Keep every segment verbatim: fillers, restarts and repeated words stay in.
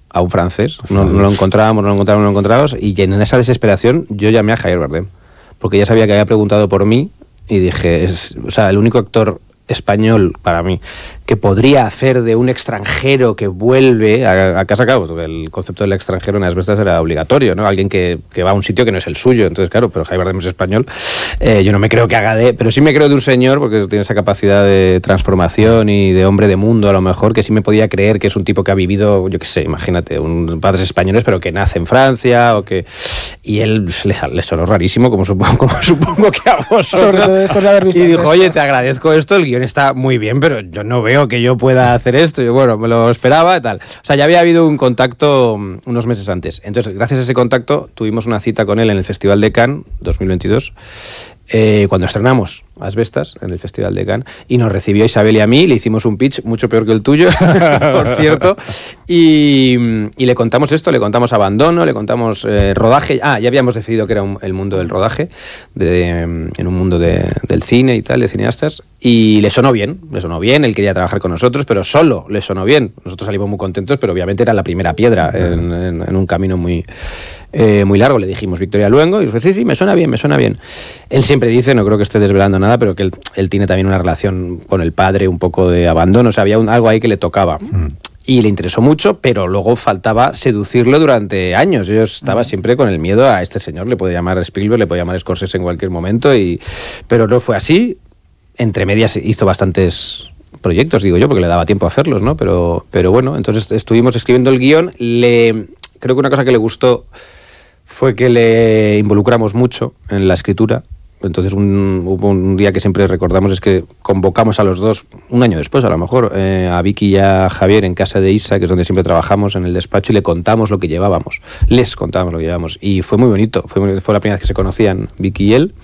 a un francés, no, no lo encontrábamos, no lo encontrábamos, no lo encontrábamos, y en esa desesperación yo llamé a Javier Bardem, porque ya sabía que había preguntado por mí, y dije, es, o sea, el único actor español para mí que podría hacer de un extranjero que vuelve a, a casa, claro, porque el concepto del extranjero en Asbestas era obligatorio, ¿no? Alguien que, que va a un sitio que no es el suyo, entonces claro, pero Javier Bardem es español, eh, yo no me creo que haga de, pero sí me creo de un señor, porque tiene esa capacidad de transformación y de hombre de mundo a lo mejor, que sí me podía creer que es un tipo que ha vivido, yo qué sé, imagínate, un padres españoles pero que nace en Francia, o que, y él le, le sonó rarísimo, como supongo, como supongo que a vosotros. Sobre todo después de haber visto y dijo, esto. oye, te agradezco esto, el guión está muy bien, pero yo no veo que yo pueda hacer esto. Y bueno, me lo esperaba y tal. O sea, ya había habido un contacto unos meses antes. Entonces, gracias a ese contacto, tuvimos una cita con él en el Festival de Cannes dos mil veintidós, eh, cuando estrenamos Asbestas en el Festival de Cannes, y nos recibió Isabel y a mí, le hicimos un pitch mucho peor que el tuyo, por cierto, y, y le contamos esto, le contamos abandono, le contamos eh, rodaje. Ah, ya habíamos decidido que era un, el mundo del rodaje, de, en un mundo de, del cine y tal, de cineastas, y le sonó bien, le sonó bien, él quería trabajar con nosotros, pero solo le sonó bien. Nosotros salimos muy contentos, pero obviamente era la primera piedra en, en, en un camino muy... Eh, muy largo. Le dijimos Victoria Luengo y dice, sí, sí, me suena bien, me suena bien. Él siempre dice, no creo que esté desvelando nada, pero que él, él tiene también una relación con el padre, un poco de abandono, o sea, había un, algo ahí que le tocaba. Mm. Y le interesó mucho, pero luego faltaba seducirlo durante años. Yo estaba siempre con el miedo a este señor, le puede llamar Spielberg, le puede llamar Scorsese en cualquier momento, y... pero no fue así. Entre medias hizo bastantes proyectos, digo yo, porque le daba tiempo a hacerlos, ¿no? Pero, pero bueno, entonces estuvimos escribiendo el guión. Le... Creo que una cosa que le gustó fue que le involucramos mucho en la escritura. Entonces un, hubo un día que siempre recordamos, es que convocamos a los dos, un año después a lo mejor, eh, a Vicky y a Javier en casa de Isa, que es donde siempre trabajamos, en el despacho, y le contamos lo que llevábamos. Les contábamos lo que llevábamos. Y fue muy bonito, fue, muy, fue la primera vez que se conocían Vicky y él.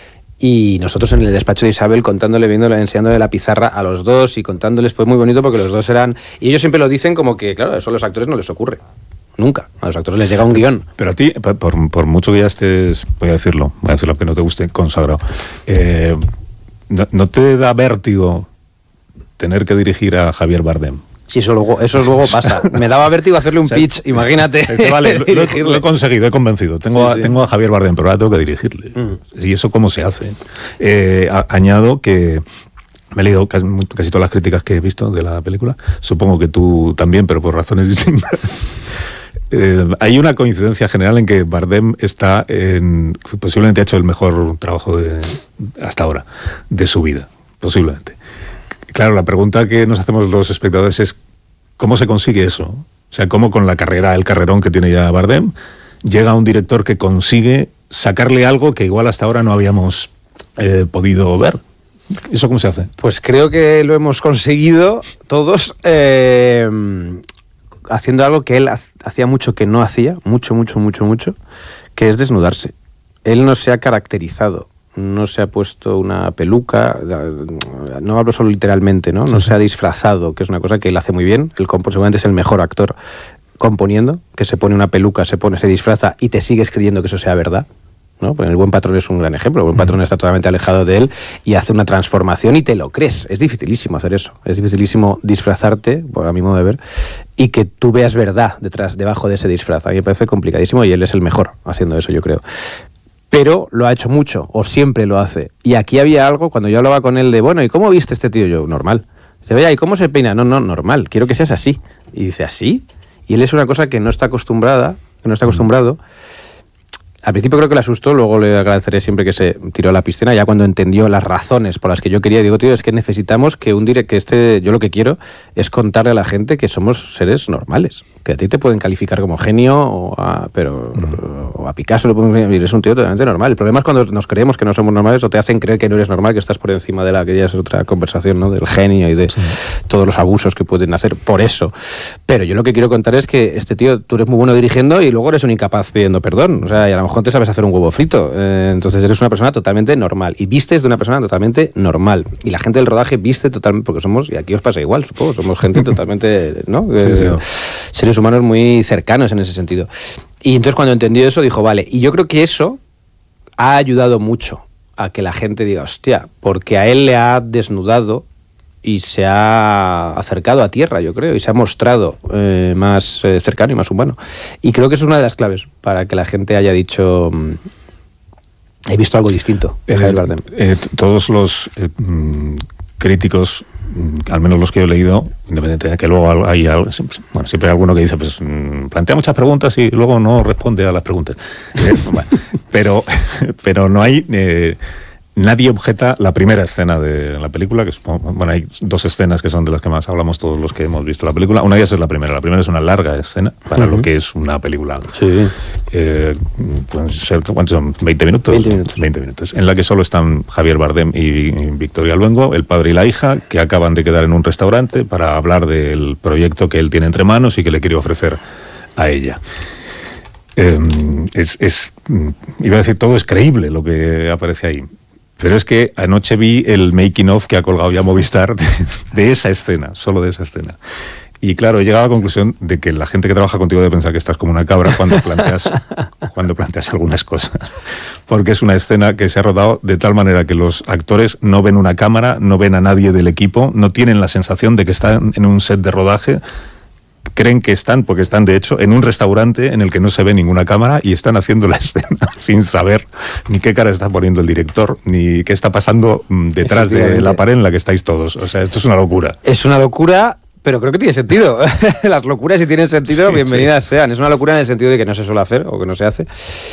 Y nosotros en el despacho de Isabel contándole, viéndole, enseñándole la pizarra a los dos y contándoles, fue muy bonito porque los dos eran... Y ellos siempre lo dicen como que, claro, eso a los actores no les ocurre. Nunca. A los actores les llega un guión. Pero a ti, por, por mucho que ya estés, voy a decirlo, voy a decirlo que no te guste, consagrado, eh, ¿no, ¿no te da vértigo tener que dirigir a Javier Bardem? Sí, eso luego, eso luego pasa. Me daba vértigo hacerle un o sea, pitch, imagínate. Vale, lo, lo, lo he conseguido, he convencido. Tengo, sí, a, sí. tengo a Javier Bardem, pero ahora tengo que dirigirle. Mm. ¿Y eso cómo se hace? Eh, a, añado que me he leído casi, casi todas las críticas que he visto de la película. Supongo que tú también, pero por razones distintas. Eh, hay una coincidencia general en que Bardem está en... Posiblemente ha hecho el mejor trabajo de, hasta ahora de su vida. Posiblemente. Claro, la pregunta que nos hacemos los espectadores es ¿cómo se consigue eso? O sea, ¿cómo con la carrera, el carrerón que tiene ya Bardem, llega un director que consigue sacarle algo que igual hasta ahora no habíamos eh, podido ver? ¿Eso cómo se hace? Pues creo que lo hemos conseguido todos eh, haciendo algo que él hacía mucho que no hacía, mucho, mucho, mucho, mucho, que es desnudarse. Él no se ha caracterizado, no se ha puesto una peluca, no hablo solo literalmente, ¿no? No sí, se ha disfrazado, que es una cosa que él hace muy bien. Él seguramente es el mejor actor componiendo, que se pone una peluca, se pone, se disfraza y te sigues creyendo que eso sea verdad, ¿no? Pues el Buen Patrón es un gran ejemplo. El Buen Patrón está totalmente alejado de él y hace una transformación y te lo crees. Es dificilísimo hacer eso. Es dificilísimo disfrazarte, por a mi modo de ver, y que tú veas verdad detrás, debajo de ese disfraz. A mí me parece complicadísimo y él es el mejor haciendo eso, yo creo. Pero lo ha hecho mucho, o siempre lo hace. Y aquí había algo, cuando yo hablaba con él de, bueno, ¿y cómo viste este tío? Yo, normal. Dice, oye, ¿y cómo se peina? No, no, normal. Quiero que seas así. Y dice, ¿así? Y él es una cosa que no está acostumbrada, que no está acostumbrado. Al principio creo que le asustó, luego le agradeceré siempre que se tiró a la piscina, ya cuando entendió las razones por las que yo quería, digo, tío, es que necesitamos que un direct, que este, yo lo que quiero es contarle a la gente que somos seres normales, que a ti te pueden calificar como genio, o a, pero, mm. o a Picasso le pueden decir, eres un tío totalmente normal. El problema es cuando nos creemos que no somos normales o te hacen creer que no eres normal, que estás por encima de la, que ya es otra conversación, ¿no? Del genio y de sí. todos los abusos que pueden hacer por eso. Pero yo lo que quiero contar es que este tío, tú eres muy bueno dirigiendo y luego eres un incapaz pidiendo perdón, o sea, y a lo mejor te sabes hacer un huevo frito, eh, entonces eres una persona totalmente normal y vistes de una persona totalmente normal y la gente del rodaje viste totalmente, porque somos, y aquí os pasa igual, supongo, somos gente totalmente, ¿no? Sí, eh, sí. Seres humanos muy cercanos en ese sentido. Y entonces cuando entendió eso dijo, vale, y yo creo que eso ha ayudado mucho a que la gente diga, hostia, porque a él le ha desnudado y se ha acercado a tierra, yo creo, y se ha mostrado eh, más eh, cercano y más humano. Y creo que es una de las claves para que la gente haya dicho... He visto algo distinto de Javier Bardem. Eh, eh, todos los eh, críticos, al menos los que he leído, independientemente de que luego hay, bueno, siempre hay alguno que dice, pues plantea muchas preguntas y luego no responde a las preguntas. Eh, bueno, pero, pero no hay... Eh, Nadie objeta la primera escena de la película, que es, bueno, hay dos escenas que son de las que más hablamos todos los que hemos visto la película. Una de ellas es la primera. La primera es una larga escena para uh-huh. lo que es una película. Sí. Eh, pueden ser, ¿cuántos son? ¿veinte minutos? veinte minutos. veinte minutos. En la que solo están Javier Bardem y Victoria Luengo, el padre y la hija, que acaban de quedar en un restaurante para hablar del proyecto que él tiene entre manos y que le quiere ofrecer a ella. Eh, es, es, iba a decir, todo es creíble lo que aparece ahí. Pero es que anoche vi el making of que ha colgado ya Movistar de, de esa escena, solo de esa escena. Y claro, he llegado a la conclusión de que la gente que trabaja contigo debe pensar que estás como una cabra cuando planteas, cuando planteas algunas cosas. Porque es una escena que se ha rodado de tal manera que los actores no ven una cámara, no ven a nadie del equipo, no tienen la sensación de que están en un set de rodaje. Creen que están, porque están de hecho en un restaurante en el que no se ve ninguna cámara y están haciendo la escena sin saber ni qué cara está poniendo el director, ni qué está pasando detrás de la pared en la que estáis todos. O sea, esto es una locura. Es una locura, pero creo que tiene sentido. Las locuras, si tienen sentido, sí, bienvenidas sí. sean. Es una locura en el sentido de que no se suele hacer o que no se hace.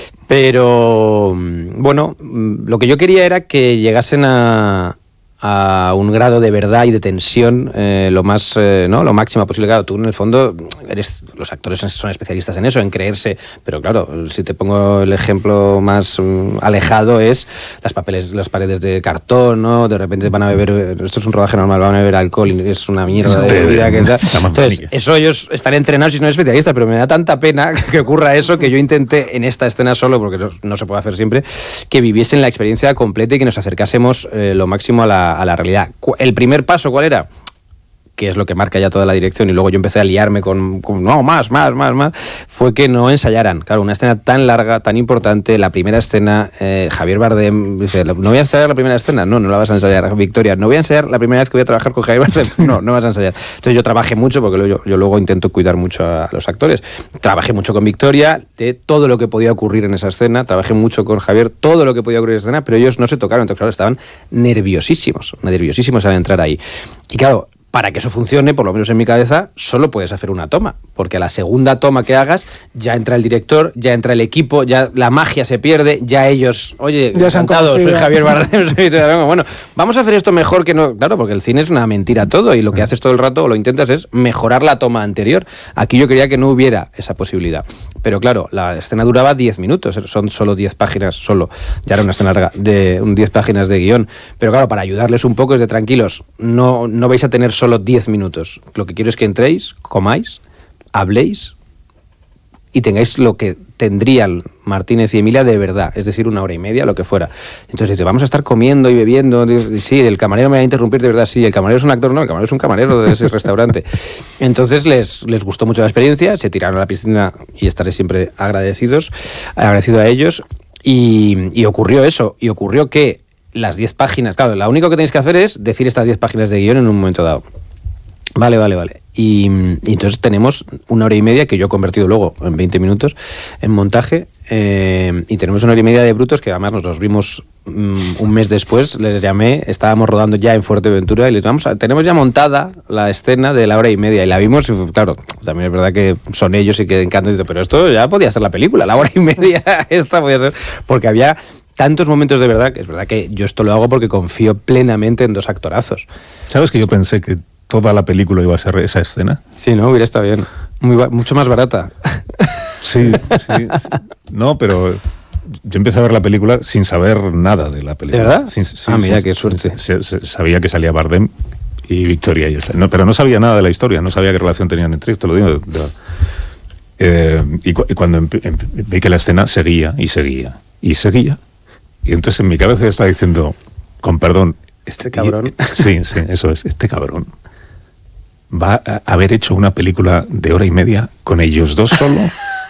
Pero, bueno, lo que yo quería era que llegasen a... a un grado de verdad y de tensión eh, lo más eh, no lo máximo posible. Claro, tú en el fondo eres, los actores son especialistas en eso, en creerse, pero claro, si te pongo el ejemplo más um, alejado es las papeles, las paredes de cartón, ¿no? De repente van a beber, esto es un rodaje normal, van a beber alcohol y es una mierda de bebida que tal. Entonces, eso ellos están entrenados y no son especialistas, pero me da tanta pena que ocurra eso que yo intenté en esta escena solo, porque no, no se puede hacer siempre, que viviesen la experiencia completa y que nos acercásemos eh, lo máximo a la a la realidad. El primer paso, ¿cuál era? Que es lo que marca ya toda la dirección, y luego yo empecé a liarme con, con no, más, más, más, más, fue que no ensayaran. Claro, una escena tan larga, tan importante, la primera escena, eh, Javier Bardem dice, no voy a ensayar la primera escena, no, no la vas a ensayar. Victoria, no voy a ensayar la primera vez que voy a trabajar con Javier Bardem, no, no vas a ensayar. Entonces yo trabajé mucho, porque yo, yo luego intento cuidar mucho a los actores, trabajé mucho con Victoria, de todo lo que podía ocurrir en esa escena, trabajé mucho con Javier, todo lo que podía ocurrir en esa escena, pero ellos no se tocaron, entonces claro, estaban nerviosísimos, nerviosísimos al entrar ahí. Y claro, para que eso funcione, por lo menos en mi cabeza, solo puedes hacer una toma, porque a la segunda toma que hagas ya entra el director, ya entra el equipo, ya la magia se pierde, ya ellos, oye, ya encantado, soy Javier Bardem, soy... bueno, vamos a hacer esto mejor que no, claro, porque el cine es una mentira todo y lo que haces todo el rato o lo intentas es mejorar la toma anterior. Aquí yo quería que no hubiera esa posibilidad, pero claro, la escena duraba diez minutos, son solo diez páginas, solo, ya era una escena larga, de diez páginas de guión, pero claro, para ayudarles un poco es de tranquilos, no, no vais a tener solo solo diez minutos. Lo que quiero es que entréis, comáis, habléis y tengáis lo que tendrían Martínez y Emilia de verdad, es decir, una hora y media, lo que fuera. Entonces dice, vamos a estar comiendo y bebiendo, sí, el camarero me va a interrumpir de verdad, sí, el camarero es un actor, no, el camarero es un camarero de ese restaurante. Entonces les, les gustó mucho la experiencia, se tiraron a la piscina y estaré siempre agradecidos, agradecido a ellos, y, y ocurrió eso, y ocurrió que las diez páginas, claro, lo único que tenéis que hacer es decir estas diez páginas de guión en un momento dado. Vale, vale, vale. Y, y entonces tenemos una hora y media que yo he convertido luego en veinte minutos en montaje, eh, y tenemos una hora y media de brutos que además nos los vimos um, un mes después, les llamé, estábamos rodando ya en Fuerteventura y les vamos a, tenemos ya montada la escena de la hora y media y la vimos y claro, también es verdad que son ellos y que encantan, pero esto ya podía ser la película, la hora y media esta podía ser, porque había tantos momentos de verdad, que es verdad que yo esto lo hago porque confío plenamente en dos actorazos. ¿Sabes que yo pensé que toda la película iba a ser esa escena? Sí, ¿no? Hubiera estado bien. Muy, mucho más barata. Sí, sí, sí. No, pero yo empecé a ver la película sin saber nada de la película. ¿De verdad? Sí, sí, ah, mira, sí, qué suerte. Sí, sí, sabía que salía Bardem y Victoria y esta. No, pero no sabía nada de la historia, no sabía qué relación tenían entre ellos, te lo digo. De, de, eh, y, cu- y cuando empe- empe- vi que la escena seguía y seguía y seguía, y entonces en mi cabeza estaba diciendo, con perdón, este cabrón. Sí, sí, eso es, este cabrón va a haber hecho una película de hora y media con ellos dos solo.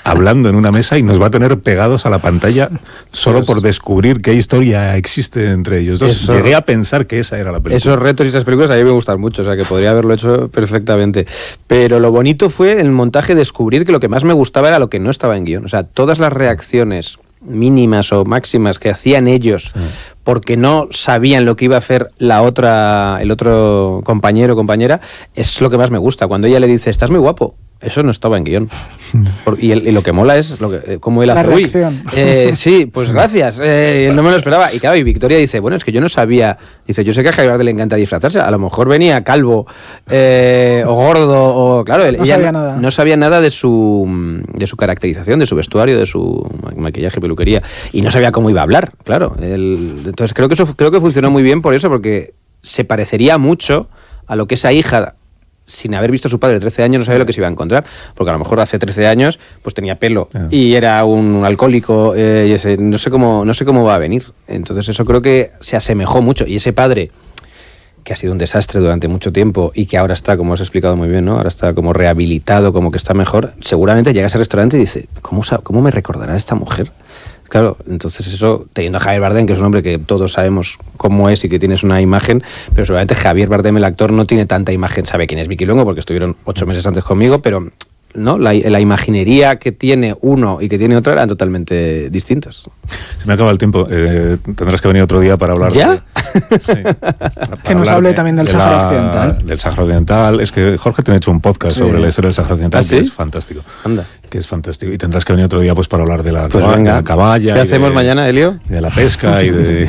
hablando en una mesa y nos va a tener pegados a la pantalla solo por descubrir qué historia existe entre ellos dos. Eso, llegué a pensar que esa era la película. Esos retos y esas películas a mí me gustan mucho, o sea que podría haberlo hecho perfectamente. Pero lo bonito fue el montaje descubrir que lo que más me gustaba era lo que no estaba en guión. O sea, todas las reacciones mínimas o máximas que hacían ellos sí. porque no sabían lo que iba a hacer la otra, el otro compañero o compañera, es lo que más me gusta. Cuando ella le dice, estás muy guapo, eso no estaba en guión. Por, y, el, y lo que mola es lo que, cómo él hace, uy, eh, sí, pues sí. gracias, eh, no me lo esperaba. Y claro, y Victoria dice, bueno, es que yo no sabía, dice, yo sé que a Javier Bardem le encanta disfrazarse, a lo mejor venía calvo eh, o gordo, o claro, no ella sabía nada. no sabía nada de su, de su caracterización, de su vestuario, de su maquillaje, peluquería, y no sabía cómo iba a hablar, claro. El, entonces creo que eso creo que funcionó muy bien por eso, porque se parecería mucho a lo que esa hija, sin haber visto a su padre de trece años, no sabía lo que se iba a encontrar, porque a lo mejor hace trece años pues tenía pelo yeah. y era un alcohólico, eh, y ese, no sé cómo no sé cómo va a venir. Entonces eso creo que se asemejó mucho, y ese padre que ha sido un desastre durante mucho tiempo y que ahora está, como has explicado muy bien, ¿no? Ahora está como rehabilitado, como que está mejor, seguramente llega a ese restaurante y dice, ¿cómo, cómo me recordará esta mujer? Claro, entonces eso, teniendo a Javier Bardem, que es un hombre que todos sabemos cómo es y que tienes una imagen, pero seguramente Javier Bardem, el actor, no tiene tanta imagen. Sabe quién es Vicky Luengo porque estuvieron ocho meses antes conmigo, pero no, la, la imaginería que tiene uno y que tiene otro eran totalmente distintas. Se me acaba el tiempo. Eh, tendrás que venir otro día para hablar ¿Ya? de... Sí, para que nos hable de, también del Sáhara Occidental. Del Sáhara Occidental. Es que Jorge tiene hecho un podcast sí. sobre la historia del Sáhara Occidental, ¿Ah, sí? que es fantástico. Anda. Que es fantástico. Y tendrás que venir otro día pues para hablar de la, pues caballa, de la caballa. ¿Qué hacemos de, mañana, Elio? De la pesca y de...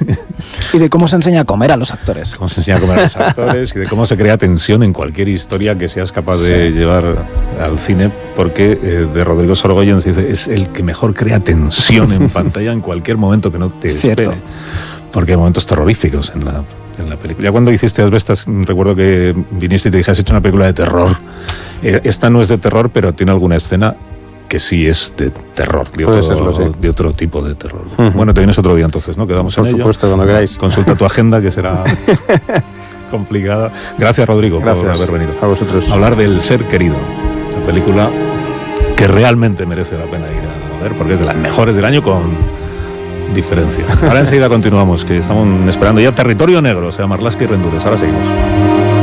y de cómo se enseña a comer a los actores. Cómo se enseña a comer a los actores y de cómo se crea tensión en cualquier historia que seas capaz sí. de llevar al cine, porque eh, de Rodrigo Sorogoyen se dice, es el que mejor crea tensión en pantalla en cualquier momento que no te Cierto. espere. Porque hay momentos terroríficos en la, en la película. Ya cuando hiciste Asbestas, recuerdo que viniste y te dije, has hecho una película de terror. Eh, esta no es de terror, pero tiene alguna escena que sí es de terror, de otro, serlo, sí. de otro tipo de terror. Uh-huh. Bueno, te vienes otro día entonces, ¿no? Quedamos Por en supuesto, ello. cuando queráis. Consulta tu agenda, que será complicada. Gracias, Rodrigo, Gracias por haber venido. A vosotros. Hablar del Ser Querido, la película que realmente merece la pena ir a ver, porque es de las mejores del año con diferencia. Ahora enseguida continuamos, que estamos esperando ya Territorio Negro, o sea, Marlaska y Rendures. Ahora seguimos.